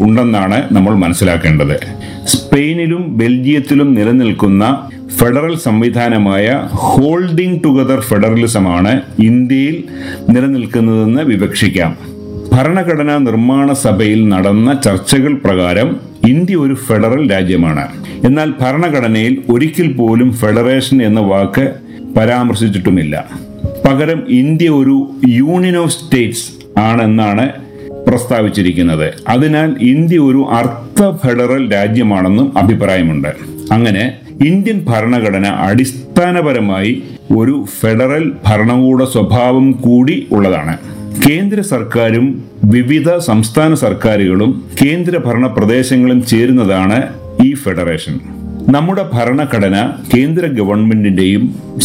ഉണ്ടെന്നാണ് നമ്മൾ മനസ്സിലാക്കേണ്ടത്. സ്പെയിനിലും ബെൽജിയത്തിലും നിലനിൽക്കുന്ന ഫെഡറൽ സംവിധാനമായ ഹോൾഡിംഗ് ടുഗദർ ഫെഡറലിസമാണ് ഇന്ത്യയിൽ നിലനിൽക്കുന്നതെന്ന് വിവക്ഷിക്കാം. ഭരണഘടനാ നിർമ്മാണ സഭയിൽ നടന്ന ചർച്ചകൾ പ്രകാരം ഇന്ത്യ ഒരു ഫെഡറൽ രാജ്യമാണ്. എന്നാൽ ഭരണഘടനയിൽ ഒരിക്കൽ പോലും ഫെഡറേഷൻ എന്ന വാക്ക് പരാമർശിച്ചിട്ടുമില്ല. പകരം ഇന്ത്യ ഒരു യൂണിയൻ ഓഫ് സ്റ്റേറ്റ്സ് ആണെന്നാണ് പ്രസ്താവിച്ചിരിക്കുന്നത്. അതിനാൽ ഇന്ത്യ ഒരു അർദ്ധ ഫെഡറൽ രാജ്യമാണെന്നും അഭിപ്രായമുണ്ട്. അങ്ങനെ ഇന്ത്യൻ ഭരണഘടന അടിസ്ഥാനപരമായി ഒരു ഫെഡറൽ ഭരണകൂട സ്വഭാവം കൂടി ഉള്ളതാണ്. കേന്ദ്ര സർക്കാരും വിവിധ സംസ്ഥാന സർക്കാരുകളും കേന്ദ്ര ഭരണ പ്രദേശങ്ങളും ചേരുന്നതാണ് ഈ ഫെഡറേഷൻ. നമ്മുടെ ഭരണഘടന കേന്ദ്ര ഗവൺമെന്റിന്റെയും